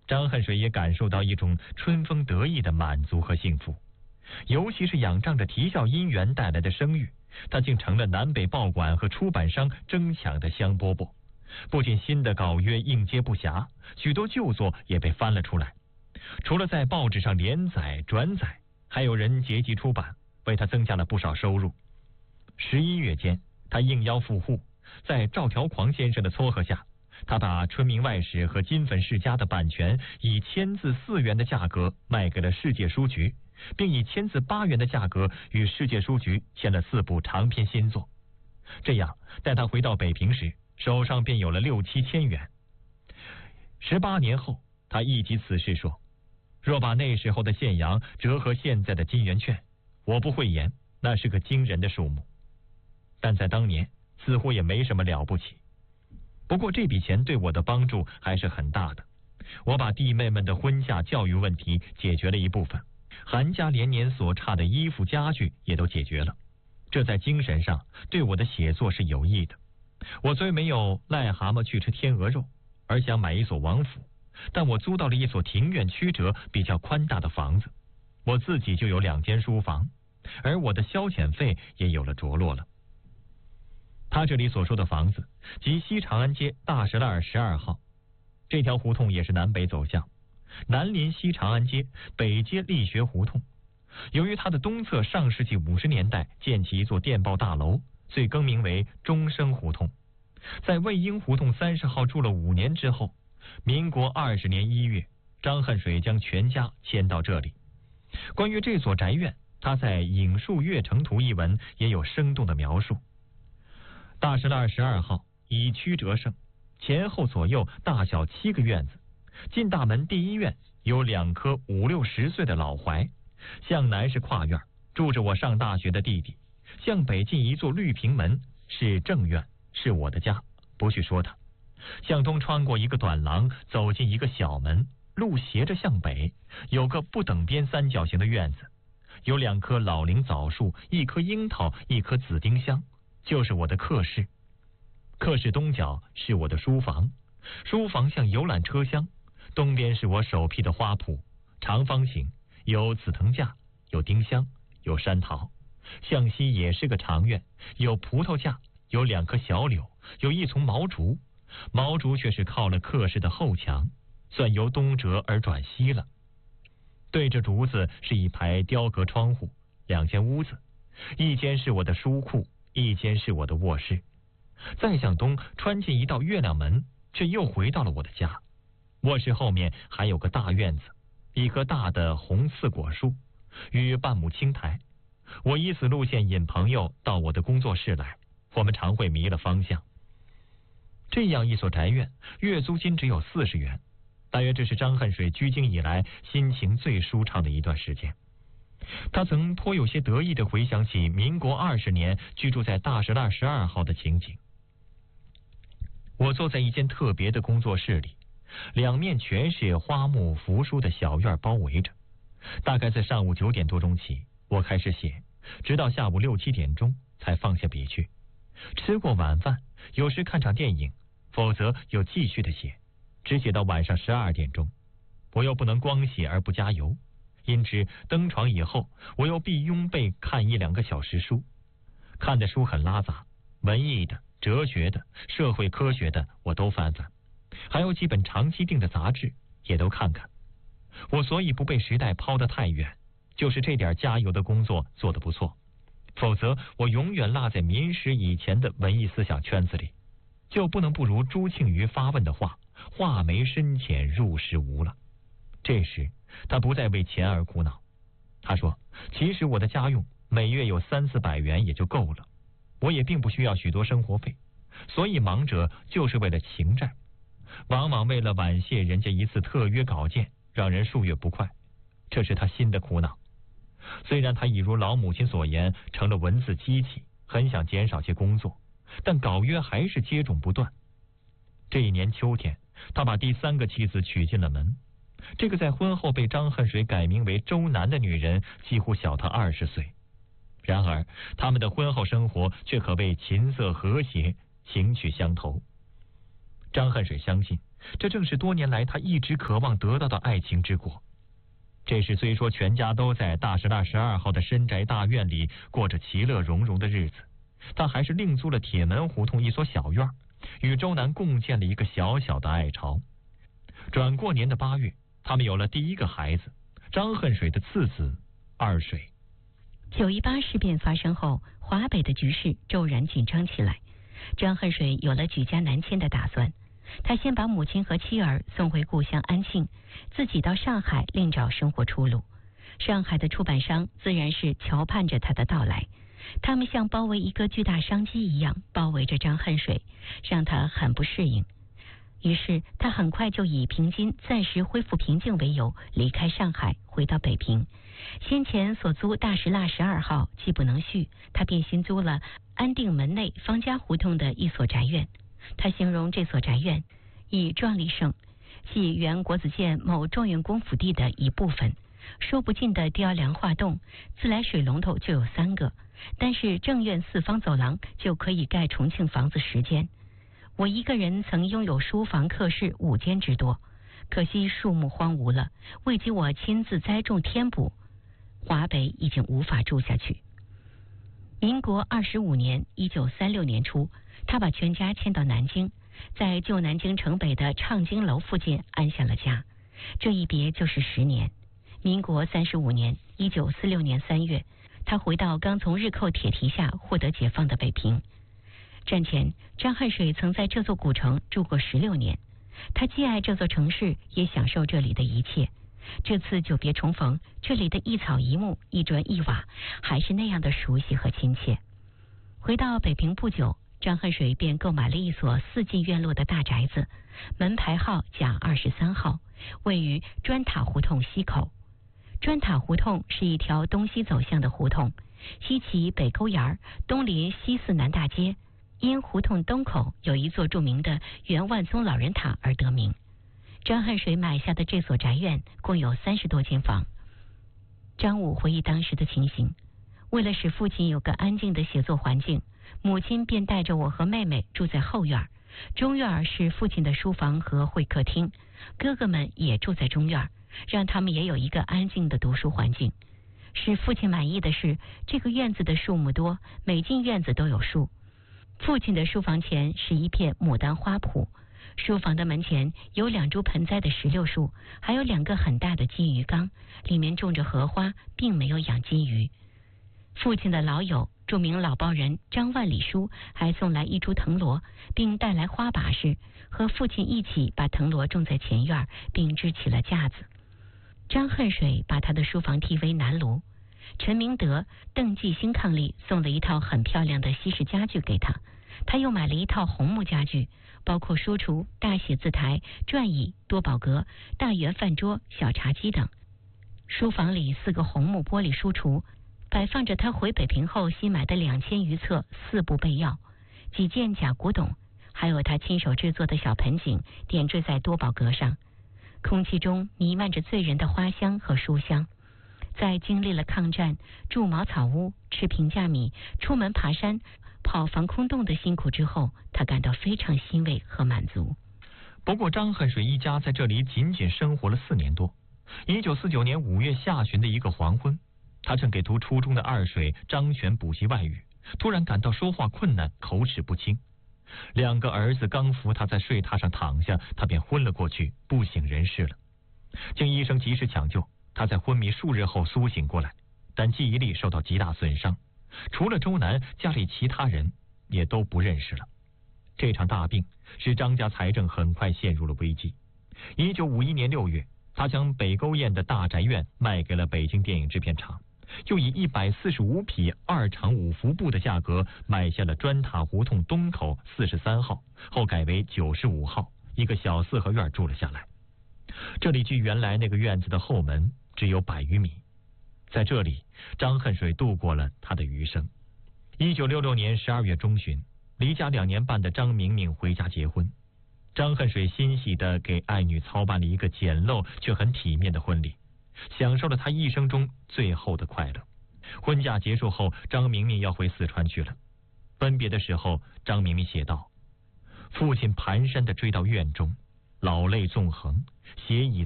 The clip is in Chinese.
张恨水也感受到一种春风得意的满足和幸福，尤其是仰仗着啼笑姻缘带来的声誉，他竟成了南北报馆和出版商争抢的香饽饽。不仅新的稿约应接不暇，许多旧作也被翻了出来。除了在报纸上连载转载，还有人结集出版，为他增加了不少收入。11月间，他应邀赴沪，在赵条狂先生的撮合下，他把《春明外史》和《金粉世家》的版权以签字4元的价格卖给了世界书局，并以签字8元的价格与世界书局签了4部长篇新作。这样，待他回到北平时，手上便有了6、7千元。18年后，他忆及此事说：“若把那时候的现洋折合现在的金圆券，我不讳言，那是个惊人的数目。但在当年，似乎也没什么了不起。不过这笔钱对我的帮助还是很大的。我把弟妹们的婚嫁教育问题解决了一部分，韩家连年所差的衣服家具也都解决了。这在精神上对我的写作是有益的。我虽没有癞蛤蟆去吃天鹅肉，而想买一所王府，但我租到了一所庭院曲折、比较宽大的房子。我自己就有2间书房，而我的消遣费也有了着落了。”他这里所说的房子，即西长安街大石栏12号。这条胡同也是南北走向，南临西长安街，北接力学胡同。由于它的东侧上世纪50年代建起一座电报大楼，遂更名为中生胡同。在魏婴胡同30号住了5年之后，民国20年1月，张恨水将全家迁到这里。关于这所宅院，他在《影树月城图》一文也有生动的描述。大石栏12号以曲折胜，前后左右大小7个院子。进大门第一院有2棵5、6、10岁的老槐，向南是跨院，住着我上大学的弟弟。向北进一座绿平门，是正院，是我的家，不去说它。向东穿过一个短廊，走进一个小门，路斜着向北，有个不等边三角形的院子，有2棵老龄枣树，1棵樱桃，1棵紫丁香，就是我的客室。客室东角是我的书房，书房像游览车厢，东边是我首批的花圃，长方形，有紫藤架，有丁香，有山桃。向西也是个长院，有葡萄架，有2棵小柳，有1丛毛竹，毛竹却是靠了客室的后墙，算由东折而转西了。对着竹子是一排雕阁窗户，2间屋子，一间是我的书库，一间是我的卧室。再向东穿进一道月亮门，却又回到了我的家。卧室后面还有个大院子，1棵大的红刺果树与半亩青苔。我以此路线引朋友到我的工作室来，我们常会迷了方向。这样一所宅院，月租金只有40元，大约这是张恨水居京以来心情最舒畅的一段时间。他曾颇有些得意地回想起民国20年居住在大石栏12号的情景。我坐在一间特别的工作室里，2面全是花木扶疏的小院包围着。大概在上午9点多钟起，我开始写，直到下午6、7点钟才放下笔去。吃过晚饭，有时看场电影，否则又继续的写，只写到晚上12点钟。我又不能光写而不加油，因之登床以后，我又必拥被看1、2个小时书。看的书很拉杂，文艺的、哲学的、社会科学的我都翻翻，还有几本长期订的杂志也都看看。我所以不被时代抛得太远，就是这点加油的工作做得不错，否则我永远落在民史以前的文艺思想圈子里，就不能不如朱庆余发问的话：画眉深浅入时无了。这时他不再为钱而苦恼，他说：其实我的家用每月有3、400元也就够了，我也并不需要许多生活费，所以忙者就是为了情债，往往为了婉谢人家一次特约稿件，让人数月不快，这是他心的苦恼。虽然他已如老母亲所言成了文字机器，很想减少些工作，但稿约还是接踵不断。这一年秋天，他把第3个妻子娶进了门。这个在婚后被张恨水改名为周南的女人几乎小他20岁，然而他们的婚后生活却可谓琴瑟和谐，情趣相投。张恨水相信这正是多年来他一直渴望得到的爱情之果。这时虽说全家都在大石栏12号的深宅大院里过着其乐融融的日子，但还是另租了铁门胡同一所小院，与周南共建了一个小小的爱巢。转过年的8月，他们有了第一个孩子，张恨水的次子二水。 9·18事变发生后，华北的局势骤然紧张起来。张恨水有了举家南迁的打算。他先把母亲和妻儿送回故乡安庆，自己到上海另找生活出路。上海的出版商自然是瞧盼着他的到来，他们像包围一个巨大商机一样包围着张恨水，让他很不适应。于是他很快就以平津暂时恢复平静为由，离开上海，回到北平。先前所租大石栏12号既不能续，他便新租了安定门内方家胡同的一所宅院。他形容这所宅院以壮丽盛，系原国子监某状元公府地的一部分，说不尽的雕梁画栋，自来水龙头就有3个，但是正院4方走廊就可以盖重庆房子10间。我一个人曾拥有书房客室5间之多，可惜树木荒芜了，未及我亲自栽种添补，华北已经无法住下去。民国25年1936年初，他把全家迁到南京，在旧南京城北的畅经楼附近安下了家。这一别就是10年。民国35年1946年3月，他回到刚从日寇铁蹄下获得解放的北平。战前，张恨水曾在这座古城住过16年，他既爱这座城市，也享受这里的一切。这次久别重逢，这里的一草一木、一砖一瓦，还是那样的熟悉和亲切。回到北平不久，张恨水便购买了一所4进院落的大宅子，门牌号甲23号，位于砖塔胡同西口。砖塔胡同是一条东西走向的胡同，西起北沟沿，东临西四南大街，因胡同东口有一座著名的袁万松老人塔而得名。张恨水买下的这所宅院共有30多间房。张武回忆当时的情形，为了使父亲有个安静的写作环境，母亲便带着我和妹妹住在后院，中院是父亲的书房和会客厅，哥哥们也住在中院，让他们也有一个安静的读书环境。使父亲满意的是，这个院子的树木多，每进院子都有树。父亲的书房前是一片牡丹花圃，书房的门前有2株盆栽的石榴树，还有2个很大的金鱼缸，里面种着荷花，并没有养金鱼。父亲的老友著名老报人张万里书还送来1株藤萝，并带来花把式，和父亲一起把藤萝种在前院，并支起了架子。张恨水把他的书房题为南炉。陈明德、邓继兴伉俪送了一套很漂亮的西式家具给他，他又买了一套红木家具，包括书橱、大写字台、转椅、多宝格、大圆饭桌、小茶几等。书房里4个红木玻璃书橱，摆放着他回北平后新买的2000余册4部备要，几件假古董，还有他亲手制作的小盆景点缀在多宝格上。空气中弥漫着醉人的花香和书香。在经历了抗战、住茅草屋、吃平价米、出门爬山、跑防空洞的辛苦之后，他感到非常欣慰和满足。 不过张恨水一家在这里仅仅生活了4年多。1949年5月下旬的一个黄昏，他正给读初中的二水张璇补习外语，突然感到说话困难，口齿不清。2个儿子刚扶他在睡榻上躺下，他便昏了过去，不省人事了。经医生及时抢救，他在昏迷数日后苏醒过来，但记忆力受到极大损伤。除了周南，家里其他人也都不认识了。这场大病使张家财政很快陷入了危机。1951年6月，他将北沟堰的大宅院卖给了北京电影制片厂，又以145匹2场5伏部的价格买下了砖塔胡同东口43号，后改为95号一个小4合院住了下来。这里距原来那个院子的后门只有100余米，在这里张恨水度过了他的余生。1966年12月中旬，离家2年半的张明明回家结婚。张恨水欣喜地给爱女操办了一个简陋却很体面的婚礼，享受了他一生中最后的快乐。婚嫁结束后，张明明要回四川去了。分别的时候，张明明写道：父亲蹒跚地追到院中， 老泪纵横，斜倚